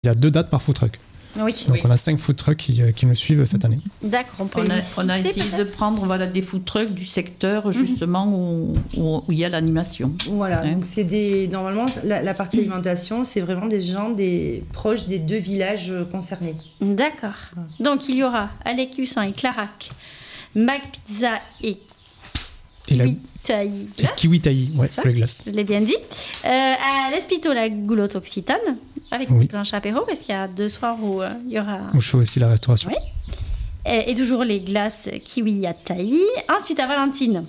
Il y a 2 dates par food truck. Oui. Donc on a 5 food trucks qui nous suivent cette année. D'accord, on a essayé de prendre des food trucks du secteur justement où il y a l'animation. Voilà, donc c'est normalement la partie alimentation, c'est vraiment des gens proches des 2 villages concernés. D'accord. Donc il y aura Alécussin et Clarac, Mag Pizza et Kiwitaï, ouais, pour les glaces. Je l'ai bien dit. À l'Espito, la goulotte occitane, avec une planche apéro, parce qu'il y a 2 soirs où il y aura... Où je fais aussi la restauration. Oui. Et toujours les glaces Kiwitaï. Ensuite, à Valentine,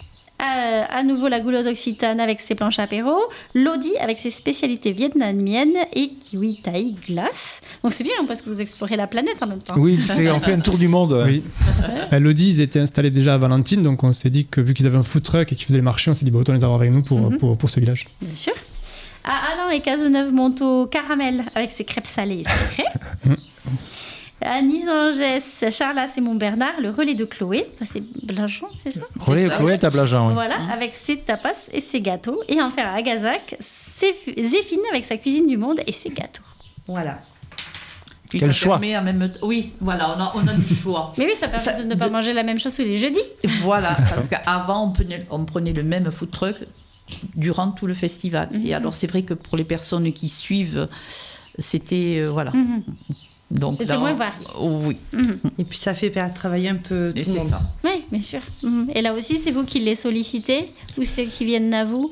à nouveau la goulotte occitane avec ses planches apéro, Lodi avec ses spécialités vietnamiennes et Kiwitaï glace. Donc c'est bien parce que vous explorez la planète en même temps. Oui, on fait un tour du monde. Oui. Lodi, ils étaient installés déjà à Valentine, donc on s'est dit que vu qu'ils avaient un food truck et qu'ils faisaient les marchés, on s'est dit autant les avoir avec nous pour ce village. Bien sûr. À Alain et Cazeneuve-Montaut, Caramel avec ses crêpes salées et sucrées. À Nizangès, Charlas et Montbernard, le relais de Chloé, ça c'est Blajan, c'est ça? Relais Chloé, t'as Blajan, oui. Voilà, avec ses tapas et ses gâteaux. Et enfin à Agazac, Zéphine avec sa cuisine du monde et ses gâteaux. Voilà. Puis quel ça choix. Oui, voilà, on a du choix. Mais oui, ça permet de ne pas manger la même chose tous les jeudis. Voilà, parce qu'avant, on prenait le même food truck durant tout le festival. Et alors, c'est vrai que pour les personnes qui suivent, c'était... voilà. Donc c'était moins varié. Oui. Et puis ça fait travailler un peu tout le monde. C'est ça. Oui, bien sûr. Et là aussi, c'est vous qui les sollicitez ou c'est qui viennent à vous?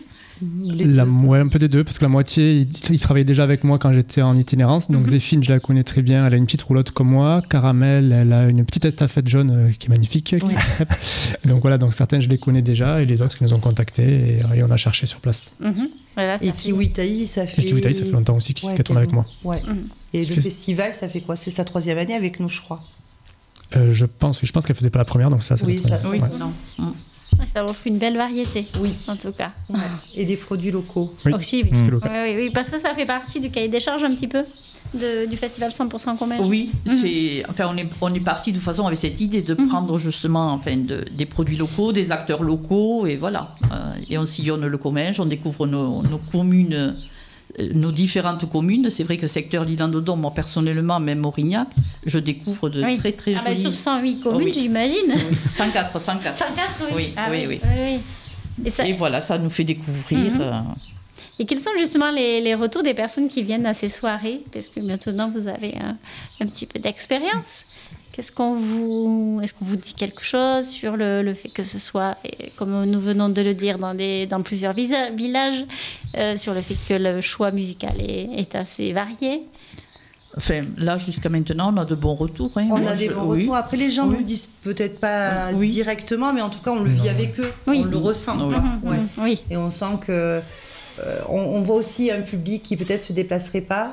Un peu des deux, parce que la moitié, ils travaillaient déjà avec moi quand j'étais en itinérance. Donc Zéphine, je la connais très bien, elle a une petite roulotte comme moi. Caramel, elle a une petite estafette jaune qui est magnifique. Donc voilà, donc certaines, je les connais déjà, et les autres, ils nous ont contactés et on a cherché sur place. Voilà, et Kiwitaï, ça fait longtemps aussi qu'elle tourne avec moi. Ouais. Et le festival, ça fait quoi? C'est sa 3e année avec nous, je crois. Je pense qu'elle faisait pas la première, donc ça oui, ça oui, non. Ça offre une belle variété, en tout cas. Ouais. Et des produits locaux. Oui. Aussi, oui. Parce que ça fait partie du cahier des charges un petit peu du festival 100% commerce. Oui, on est parti de toute façon avec cette idée de prendre justement des produits locaux, des acteurs locaux, et voilà. Et on sillonne le commerce, on découvre nos communes, nos différentes communes. C'est vrai que secteur Lilandodon, moi personnellement, même Aurignac, je découvre de très très jolies... sur 108 communes, j'imagine. Oui. 104, oui. Oui. Et voilà, ça nous fait découvrir... Et quels sont justement les retours des personnes qui viennent à ces soirées? Parce que maintenant, vous avez un petit peu d'expérience. Est-ce qu'on vous dit quelque chose sur le fait que ce soit, comme nous venons de le dire, dans plusieurs villages, sur le fait que le choix musical est assez varié? Enfin, là, jusqu'à maintenant, on a de bons retours. On a des bons retours. Après, les gens ne le disent peut-être pas directement, mais en tout cas, on le vit avec eux. On le ressent. Oui. Et on sent que... on voit aussi un public qui peut-être se déplacerait pas.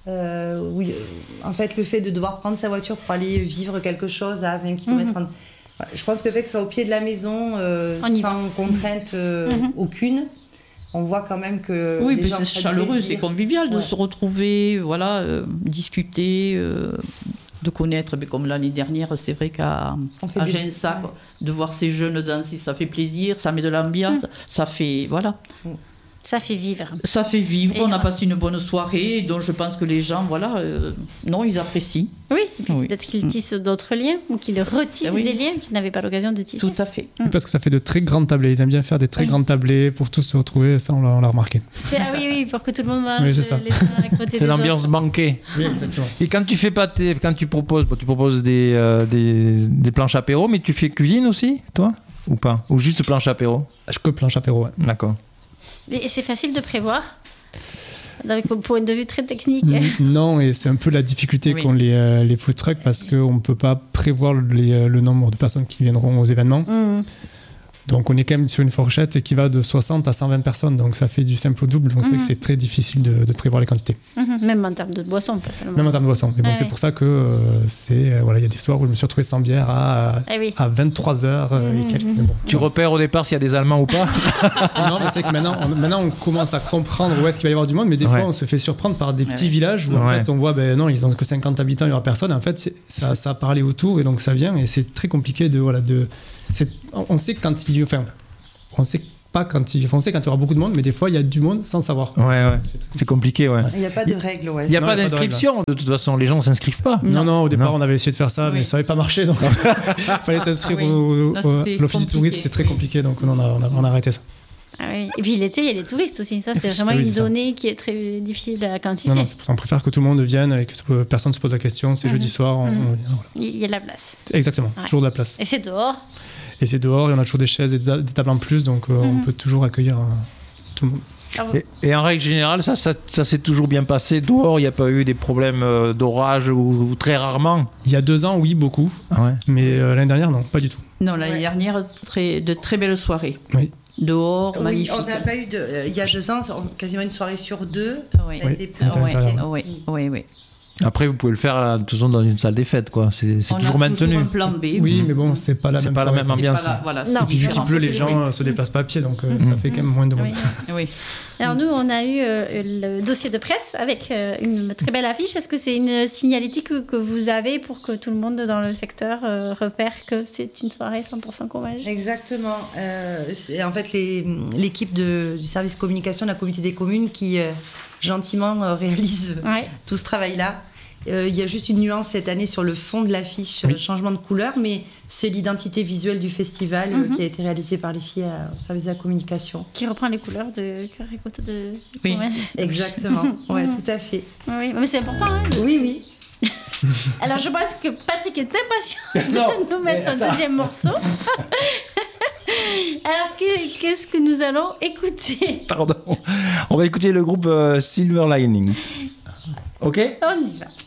En fait, le fait de devoir prendre sa voiture pour aller vivre quelque chose à 20 km, je pense que le fait que ce soit au pied de la maison, sans contrainte aucune, on voit quand même que les gens c'est chaleureux, c'est convivial de se retrouver, discuter, de connaître. Mais comme l'année dernière, c'est vrai qu'à Ginsac, de voir ces jeunes danser, ça fait plaisir, ça met de l'ambiance, ça fait... Voilà. Ça fait vivre. Ça fait vivre. On a passé une bonne soirée, donc je pense que les gens, ils apprécient. Oui, peut-être qu'ils tissent d'autres liens ou qu'ils retissent des liens qu'ils n'avaient pas l'occasion de tisser. Tout à fait. Parce que ça fait de très grands tablés. Ils aiment bien faire des très grands tablés pour tous se retrouver. Ça, on l'a remarqué. Pour que tout le monde mange les uns à côté des autres. C'est l'ambiance banquet. Oui, exactement. Et quand tu fais pas quand tu proposes des planches apéro, mais tu fais cuisine aussi, toi? Ou pas? Ou juste planche apéro? Que planche apéro, ouais. D'accord. Et c'est facile de prévoir, avec un point de vue très technique. Non, et c'est un peu la difficulté qu'ont les food trucks, parce qu'on ne peut pas prévoir le nombre de personnes qui viendront aux événements. Donc on est quand même sur une fourchette qui va de 60 à 120 personnes, donc ça fait du simple au double, donc c'est vrai que c'est très difficile de prévoir les quantités. Même en termes de boissons, pas seulement. Même en termes de boissons, mais bon, c'est pour ça que il y a des soirs où je me suis retrouvé sans bière à 23h et quelques. Bon, tu repères au départ s'il y a des Allemands ou pas? Non, mais c'est que maintenant on commence à comprendre où est-ce qu'il va y avoir du monde, mais des fois on se fait surprendre par des petits villages où en fait on voit, non, ils ont que 50 habitants, il n'y aura personne, en fait ça a parlé autour, et donc ça vient, et c'est très compliqué on sait pas quand ils vont, quand il y aura beaucoup de monde, mais des fois il y a du monde sans savoir. Ouais. C'est compliqué, ouais. Il n'y a pas de règles, ouais. Il n'y a Non, pas il y a pas de d'inscription, de toute façon, les gens ne s'inscrivent pas. Non, au départ Non. on avait essayé de faire ça, Oui. mais ça n'avait pas marché, donc il fallait s'inscrire Ah oui. au Non, c'était l'office du tourisme, compliqué, c'est très oui. compliqué, donc on a arrêté ça. Ah oui. Et puis l'été, il y a les touristes aussi. Ça, c'est vraiment Oui, une c'est ça. donnée qui est très difficile à quantifier. Non, c'est pour ça qu'on préfère que tout le monde vienne et que personne ne se pose la question. C'est jeudi soir. Voilà. Il y a de la place. Exactement, Ouais. toujours de la place. Et c'est dehors. Et c'est dehors, il y en a toujours des chaises et des tables en plus, donc on peut toujours accueillir tout le monde. Alors, Et en règle générale, ça s'est toujours bien passé. Dehors, il n'y a pas eu des problèmes d'orage ou très rarement. Il y a 2 ans, oui, beaucoup, Ah ouais. mais l'année dernière, non, pas du tout. Non, l'année dernière, de très belles soirées. Oui. Dehors, Oui, magnifique. on n'a pas eu il y a 2 ans, quasiment une soirée sur 2. Oui. Ça a été plus Oui, à l'intérieur. Oui. Après, vous pouvez le faire de toute façon dans une salle des fêtes, quoi. C'est On toujours a maintenu. un plan B. Oui, mais bon, c'est pas la C'est même pas la soirée. même ambiance. Voilà, Non. Et puis vu qu'il différent. pleut, les gens se déplacent pas à pied, donc ça fait quand même moins de monde. Oui. Alors nous, on a eu le dossier de presse avec une très belle affiche. Est-ce que c'est une signalétique que vous avez pour que tout le monde dans le secteur repère que c'est une soirée 100% Comminges? Exactement. C'est en fait l'équipe du service communication de la communauté des communes qui gentiment réalise Ouais. tout ce travail-là. Il y a juste une nuance cette année sur le fond de l'affiche, Oui. changement de couleur, mais c'est l'identité visuelle du festival qui a été réalisée par les filles au service de la communication. Qui reprend les couleurs de Cœur et Côte de Oui. Comminges. Exactement, ouais, tout à fait. Oui, mais c'est important. Hein. Oui, oui. Alors je pense que Patrick est impatient de nous mettre un deuxième morceau. Alors qu'est-ce que nous allons écouter? Pardon. On va écouter le groupe Silver Lining. Ok? On y va.